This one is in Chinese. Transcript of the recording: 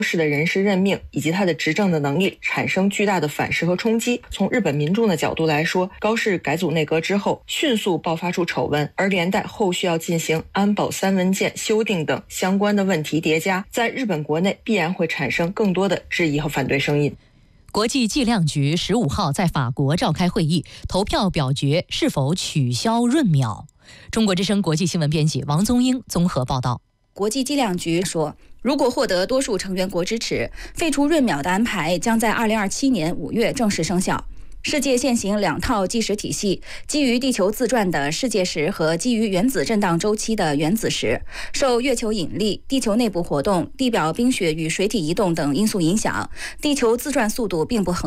市的人事任命以及他的执政的能力产生巨大的反噬和冲击。从日本民众的角度来说，高市改组内阁之后迅速爆发出丑闻，而连带后续要进行安保3文件修订等相关的问题叠加，在日本国内必然会产生更多的质疑和反对声音。 国际计量局15号在法国召开会议，投票表决是否取消润秒。中国之声国际新闻编辑王宗英综合报道。 国际计量局说，如果获得多数成员国支持，废除润秒的安排将在2027年5月正式生效。世界现行2套计时体系，基于地球自转的世界时和基于原子震荡周期的原子时。受月球引力、地球内部活动、地表冰雪与水体移动等因素影响，地球自转速度并不恒